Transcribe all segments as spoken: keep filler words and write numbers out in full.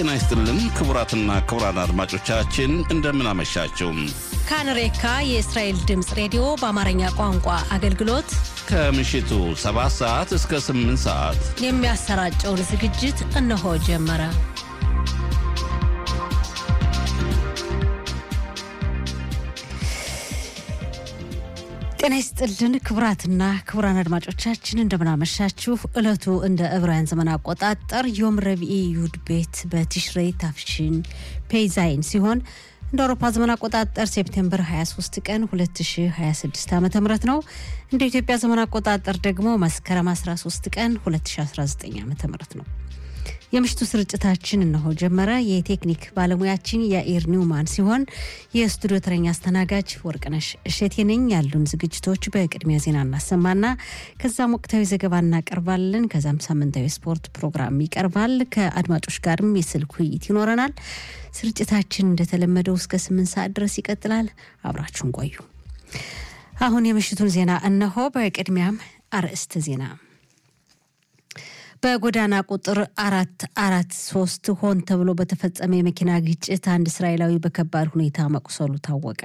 ጤና ይስጥልን ክቡራትና ክቡራን አድማጮቻችን እንደምን አመሻችሁ። ካንሬካ የእስራኤል ድምጽ ሬዲዮ በአማርኛ ቋንቋ አገልግሎት ከምሽቱ ሰባት ሰዓት እስከ ስምንት ሰዓት የሚያሰራጨውን ዝግጅት እነሆ ጀመረ። ጤና ይስጥልን ክቡራትና ክቡራን አድማጮቻችን እንደምን አመሻችሁ። ዕለቱ እንደ ዕብራውያን ዘመን አቆጣጠር ዮም ረብዒ ዩድ ቤት በቲሽሬይ ታፍሺን ፔይዛይን ሲሆን እንደ አውሮፓ ዘመን አቆጣጠር ሴፕቴምበር ሃያ ሶስት ቀን ሁለት ሺህ ሃያ ስድስት ዓመተ ምህረት ነው። እንደ ኢትዮጵያ ዘመን አቆጣጠር ደግሞ መስከረም አስራ ሶስት ቀን ሁለት ሺህ አስራ ዘጠኝ ዓመተ ምህረት ነው። የምሽቱ ስርጭታችን እነሆ ጀመረ። የቴክኒክ ባለሙያችን ያኢር ኒውማን ሲሆን የስቱዲዮ ተረኛ አስተናጋጅ ወርቅነሽ እሸቴ ነኝ። ያሉን ዝግጅቶች በቅድሚያ ዜና እናሰማና ከዛም ወቅታዊ ዘገባ እናቀርባለን። ከዛም ሳምንታዊ ስፖርት ፕሮግራም ይቀርባል። ከአድማጮች ጋርም የስልክ ውይይት ይኖረናል። ስርጭታችን እንደተለመደው እስከ ስምንት ሰዓት ድረስ ይቀጥላል። አብራችሁን ቆዩ። አሁን የምሽቱን ዜና እነሆ። በቅድሚያም አርዕስተ ዜና። በጎዳና ቁጥር አራት አራት ሶስት ሆን ተብሎ በተፈጸመ የመኪና ግጭት አንድ እስራኤላዊ በከባድ ሁኔታ መቁሰሉ ታወቀ።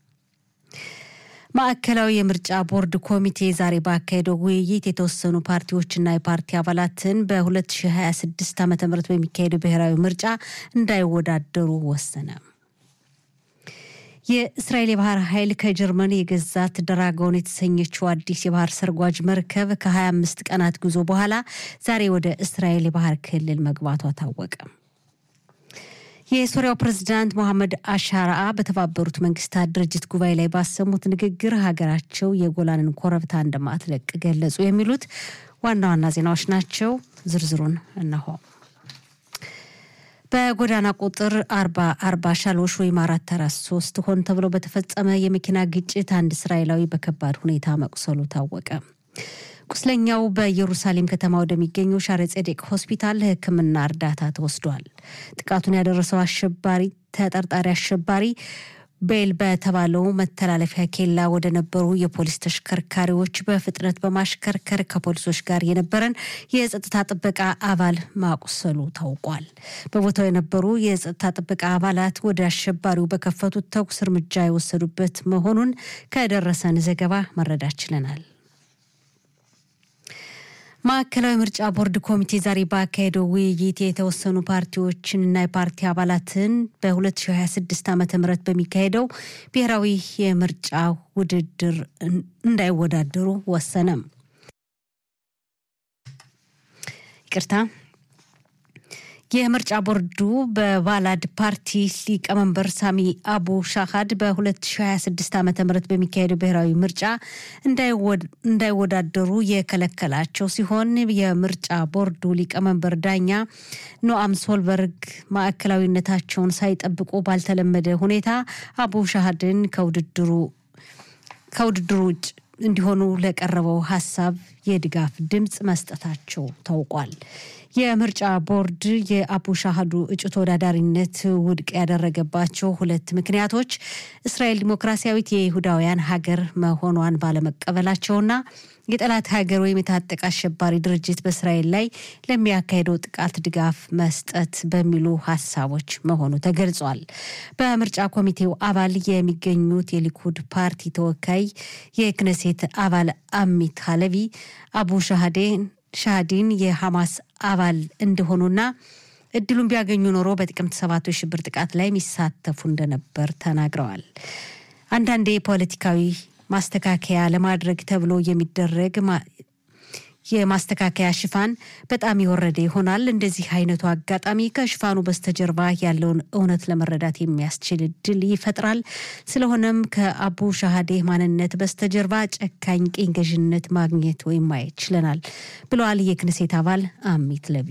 ማዕከላዊ የምርጫ ቦርድ ኮሚቴ ዛሬ ባካሄደው ውይይት የተወሰኑ ፓርቲዎችና የፓርቲ አባላትን በ2026 ዓመተ ምህረት በሚካሄደው ብሔራዊ ምርጫ እንዳይወዳደሩ ወሰነ። የእስራኤል የባህር ኃይል ከጀርመን የገዛት ድራጎን የተሰኘችው አዲስ የባህር ሰርጓጅ መርከብ ከ25 ቀናት ጉዞ በኋላ ዛሬ ወደ እስራኤል የባህር ክልል መግባቷ ታወቀ። የሶሪያው ፕሬዝዳንት መሐመድ አሻራ በተባበሩት መንግስታት ድርጅት ጉባኤ ላይ ባሰሙት ንግግር ሀገራቸው የጎላንን ኮረብታ እንደማትለቅ ገለጹ። የሚሉት ዋና ዋና ዜናዎች ናቸው። ዝርዝሩን እነሆ። በጎዳና ቁጥር አርባ አርባ ሻሎሽ ወይም አራት አራት ሶስት ሆን ተብሎ በተፈጸመ የመኪና ግጭት አንድ እስራኤላዊ በከባድ ሁኔታ መቁሰሉ ታወቀ። ቁስለኛው በኢየሩሳሌም ከተማ ወደሚገኘው ሻረ ጼዴቅ ሆስፒታል ለሕክምና እርዳታ ተወስዷል። ጥቃቱን ያደረሰው አሸባሪ ተጠርጣሪ አሸባሪ ቤል በተባለው መተላለፊያ ኬላ ወደ ነበሩ የፖሊስ ተሽከርካሪዎች በፍጥነት በማሽከርከር ከፖሊሶች ጋር የነበረን የጸጥታ ጥበቃ አባል ማቁሰሉ ታውቋል። በቦታው የነበሩ የጸጥታ ጥበቃ አባላት ወደ አሸባሪው በከፈቱት ተኩስ እርምጃ የወሰዱበት መሆኑን ከደረሰን ዘገባ መረዳት ችለናል። ማዕከላዊ ምርጫ ቦርድ ኮሚቴ ዛሬ ባካሄደው ውይይት የተወሰኑ ፓርቲዎችንና የፓርቲ አባላትን በ2026 ዓመተ ምህረት በሚካሄደው ብሔራዊ የምርጫ ውድድር እንዳይወዳደሩ ወሰነ። ይቅርታ የምርጫ ቦርዱ በባላድ ፓርቲ ሊቀመንበር ሳሚ አቡ ሻሃድ በ2026 ዓመተ ምህረት በሚካሄደው ብሔራዊ ምርጫ እንዳይወዳደሩ የከለከላቸው ሲሆን የምርጫ ቦርዱ ሊቀመንበር ዳኛ ኖአም ሶልበርግ ማዕከላዊነታቸውን ሳይጠብቁ ባልተለመደ ሁኔታ አቡ ሻሃድን ከውድድሩ ከውድድሩ ውጭ እንዲሆኑ ለቀረበው ሐሳብ የድጋፍ ድምጽ መስጠታቸው ታውቋል። የምርጫ ቦርድ የአቡ ሻሃዱ እጩ ተወዳዳሪነት ውድቅ ያደረገባቸው ሁለት ምክንያቶች እስራኤል ዲሞክራሲያዊት የይሁዳውያን ሀገር መሆኗን ባለመቀበላቸውና የጠላት ሀገር ወይም የታጠቀ አሸባሪ ድርጅት በእስራኤል ላይ ለሚያካሄደው ጥቃት ድጋፍ መስጠት በሚሉ ሐሳቦች መሆኑ ተገልጿል። በምርጫ ኮሚቴው አባል የሚገኙት የሊኩድ ፓርቲ ተወካይ የክነሴት አባል አሚት ሀለቪ አቡ ሻሃዴን ሻሃዲን የሐማስ አባል እንደሆኑና እድሉን ቢያገኙ ኖሮ በጥቅምት ሰባት የሽብር ጥቃት ላይ የሚሳተፉ እንደነበር ተናግረዋል። አንዳንዴ ፖለቲካዊ ማስተካከያ ለማድረግ ተብሎ የሚደረግ የማስተካከያ ሽፋን በጣም ይወረደ ይሆናል። እንደዚህ አይነቱ አጋጣሚ ከሽፋኑ በስተጀርባ ያለውን እውነት ለመረዳት የሚያስችል እድል ይፈጥራል። ስለሆነም ከአቡ ሻሃዴ ማንነት በስተጀርባ ጨካኝ ቅኝ ገዥነት ማግኘት ወይም ማየት ይችላል ብለዋል የክነሴት አባል አሚት ለቢ።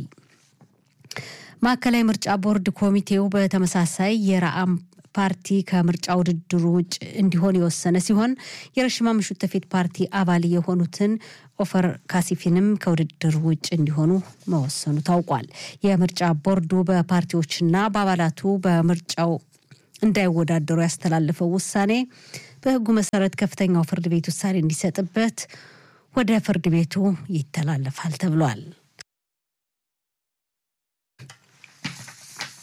ማዕከላዊ ምርጫ ቦርድ ኮሚቴው በተመሳሳይ የራአም ፓርቲ ከምርጫ ውድድሩ ውጭ እንዲሆን የወሰነ ሲሆን የረሽማ ምሽተፌት ፓርቲ አባል የሆኑትን ኦፈር ካሲፊንም ከውድድር ውጭ እንዲሆኑ መወሰኑ ታውቋል። የምርጫ ቦርዱ በፓርቲዎችና በአባላቱ በምርጫው እንዳይወዳደሩ ያስተላለፈው ውሳኔ በሕጉ መሰረት ከፍተኛው ፍርድ ቤት ውሳኔ እንዲሰጥበት ወደ ፍርድ ቤቱ ይተላለፋል ተብሏል።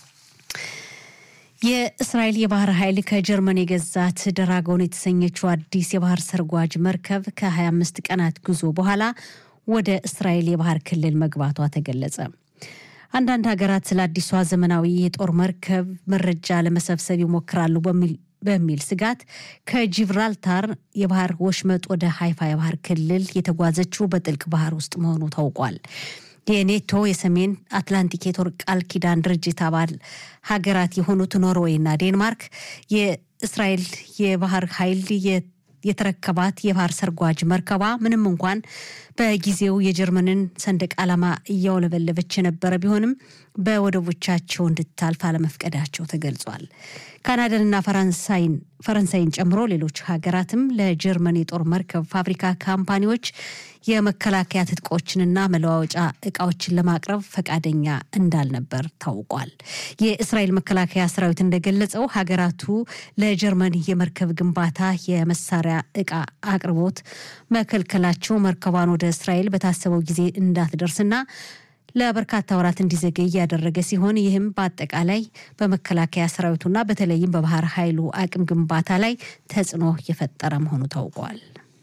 የእስራኤል የባህር ኃይል ከጀርመን የገዛት ድራጎን የተሰኘችው አዲስ የባህር ሰርጓጅ መርከብ ከ25 ቀናት ጉዞ በኋላ ወደ እስራኤል የባህር ክልል መግባቷ ተገለጸ። አንዳንድ ሀገራት ስለ አዲሷ ዘመናዊ የጦር መርከብ መረጃ ለመሰብሰብ ይሞክራሉ በሚል በሚል ስጋት ከጂብራልታር የባህር ወሽመጥ ወደ ሃይፋ የባህር ክልል የተጓዘችው በጥልቅ ባህር ውስጥ መሆኑ ታውቋል። የኔቶ የሰሜን አትላንቲክ የጦር ቃል ኪዳን ድርጅት አባል ሀገራት የሆኑት ኖርዌይና ዴንማርክ የእስራኤል የባህር ኃይል የተረከባት የባህር ሰርጓጅ መርከባ ምንም እንኳን በጊዜው የጀርመንን ሰንደቅ ዓላማ እያውለበለበች የነበረ ቢሆንም በወደቦቻቸው እንድታልፍ አለመፍቀዳቸው ተገልጿል። ካናዳና ፈረንሳይን ፈረንሳይን ጨምሮ ሌሎች ሀገራትም ለጀርመን የጦር መርከብ ፋብሪካ ካምፓኒዎች የመከላከያ ትጥቆችንና መለዋወጫ ዕቃዎችን ለማቅረብ ፈቃደኛ እንዳልነበር ታውቋል። የእስራኤል መከላከያ ሰራዊት እንደገለጸው ሀገራቱ ለጀርመን የመርከብ ግንባታ የመሳሪያ ዕቃ አቅርቦት መከልከላቸው መርከቧን ወደ እስራኤል በታሰበው ጊዜ እንዳትደርስና ለበርካታ ወራት እንዲዘገይ ያደረገ ሲሆን ይህም በአጠቃላይ በመከላከያ ሰራዊቱና በተለይም በባህር ኃይሉ አቅም ግንባታ ላይ ተጽዕኖ የፈጠረ መሆኑ ታውቋል።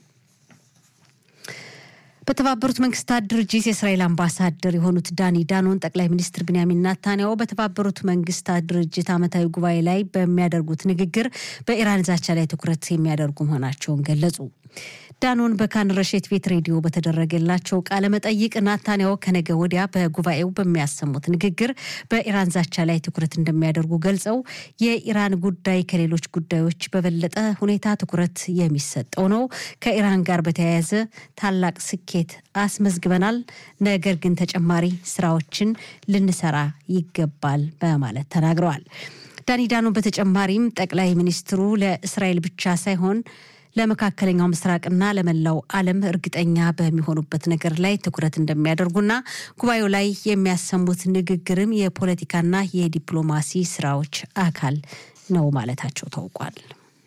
በተባበሩት መንግስታት ድርጅት የእስራኤል አምባሳደር የሆኑት ዳኒ ዳኖን ጠቅላይ ሚኒስትር ቢንያሚን ኔታንያሁ በተባበሩት መንግስታት ድርጅት ዓመታዊ ጉባኤ ላይ በሚያደርጉት ንግግር በኢራን ዛቻ ላይ ትኩረት የሚያደርጉ መሆናቸውን ገለጹ። ዳኖን በካን ረሽት ቤት ሬዲዮ በተደረገላቸው ቃለ መጠይቅ ኔታንያሁ ከነገ ወዲያ በጉባኤው በሚያሰሙት ንግግር በኢራን ዛቻ ላይ ትኩረት እንደሚያደርጉ ገልጸው የኢራን ጉዳይ ከሌሎች ጉዳዮች በበለጠ ሁኔታ ትኩረት የሚሰጠው ነው። ከኢራን ጋር በተያያዘ ታላቅ ስኬት አስመዝግበናል፣ ነገር ግን ተጨማሪ ስራዎችን ልንሰራ ይገባል በማለት ተናግረዋል። ዳኒ ዳኖን በተጨማሪም ጠቅላይ ሚኒስትሩ ለእስራኤል ብቻ ሳይሆን ለመካከለኛው ምስራቅና ለመላው ዓለም እርግጠኛ በሚሆኑበት ነገር ላይ ትኩረት እንደሚያደርጉና ጉባኤው ላይ የሚያሰሙት ንግግርም የፖለቲካና የዲፕሎማሲ ስራዎች አካል ነው ማለታቸው ታውቋል።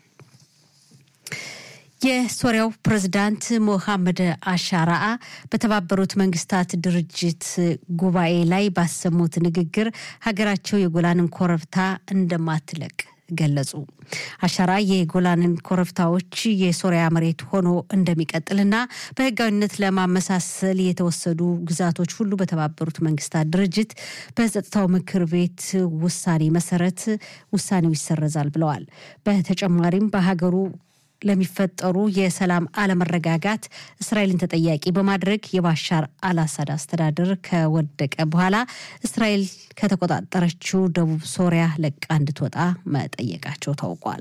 የሶሪያው ፕሬዝዳንት ሞሐመድ አሻራአ በተባበሩት መንግስታት ድርጅት ጉባኤ ላይ ባሰሙት ንግግር ሀገራቸው የጎላንን ኮረብታ እንደማትለቅ ገለጹ። አሻራ የጎላንን ኮረብታዎች የሶሪያ መሬት ሆኖ እንደሚቀጥልና በህጋዊነት ለማመሳሰል የተወሰዱ ግዛቶች ሁሉ በተባበሩት መንግስታት ድርጅት በጸጥታው ምክር ቤት ውሳኔ መሰረት ውሳኔው ይሰረዛል ብለዋል። በተጨማሪም በሀገሩ ለሚፈጠሩ የሰላም አለመረጋጋት እስራኤልን ተጠያቂ በማድረግ የባሻር አልአሳድ አስተዳደር ከወደቀ በኋላ እስራኤል ከተቆጣጠረችው ደቡብ ሶሪያ ለቃ እንድትወጣ መጠየቃቸው ታውቋል።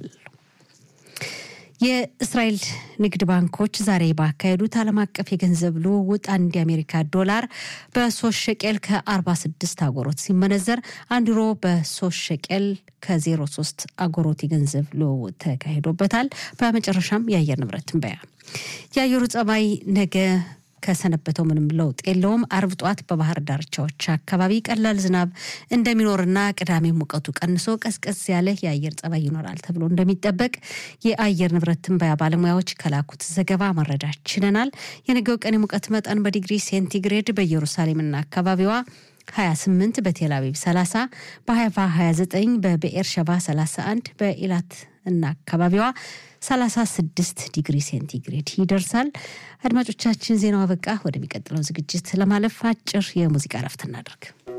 የእስራኤል ንግድ ባንኮች ዛሬ ባካሄዱት ዓለም አቀፍ የገንዘብ ልውውጥ አንድ የአሜሪካ ዶላር በሶስት ሸቄል ከ46 አጎሮት ሲመነዘር አንድ ዩሮ በሶስት ሸቄል ከዜሮ ሶስት አጎሮት የገንዘብ ልውውጥ ተካሂዶበታል። በመጨረሻም የአየር ንብረት ትንበያ። የአየሩ ጸባይ ነገ ከሰነበተው ምንም ለውጥ የለውም። አርብ ጧት በባህር ዳርቻዎች አካባቢ ቀላል ዝናብ እንደሚኖርና ቅዳሜ ሙቀቱ ቀንሶ ቀስቀስ ያለ የአየር ጸባይ ይኖራል ተብሎ እንደሚጠበቅ የአየር ንብረት ትንበያ ባለሙያዎች ከላኩት ዘገባ መረዳት ችለናል። የነገው ቀን ሙቀት መጠን በዲግሪ ሴንቲግሬድ በኢየሩሳሌምና አካባቢዋ ሀያ ስምንት፣ በቴል አቪቭ ሰላሳ፣ በሃይፋ ሀያ ዘጠኝ፣ በብኤር ሸባ ሰላሳ አንድ፣ በኢላት እና አካባቢዋ ሰላሳ ስድስት ዲግሪ ሴንቲግሬድ ይደርሳል። አድማጮቻችን ዜናው አበቃ። ወደሚቀጥለው ዝግጅት ለማለፍ አጭር የሙዚቃ ረፍት እናድርግ።